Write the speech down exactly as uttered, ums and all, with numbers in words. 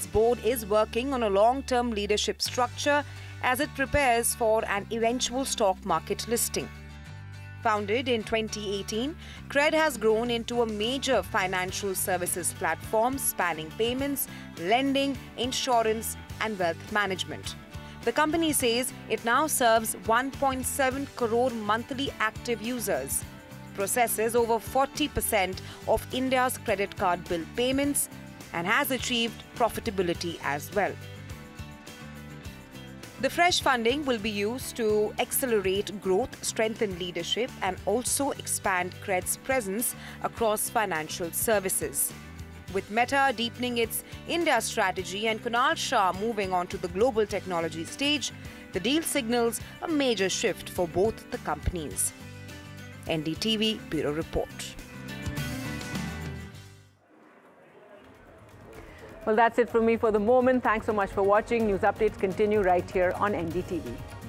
Cred's board is working on a long-term leadership structure as it prepares for an eventual stock market listing. Founded in twenty eighteen, Cred has grown into a major financial services platform spanning payments, lending, insurance, and wealth management. The company says it now serves one point seven crore monthly active users, processes over forty percent of India's credit card bill payments, and has achieved profitability as well. The fresh funding will be used to accelerate growth, strengthen leadership, and also expand Cred's presence across financial services. With Meta deepening its India strategy and Kunal Shah moving on to the global technology stage, the deal signals a major shift for both the companies. N D T V Bureau Report. Well, that's it from me for the moment. Thanks so much for watching. News updates continue right here on N D T V.